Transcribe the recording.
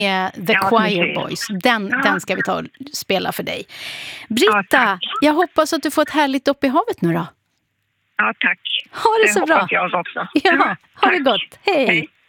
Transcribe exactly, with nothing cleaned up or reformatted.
The Ja, Choir precis. Boys. Den, Ja. den ska vi ta och spela för dig. Britta, Ja, jag hoppas att du får ett härligt upp i havet nu då. Ja, tack. Ha det så bra. hoppas jag också. Ja, ha det tack. gott. Hej. Hej.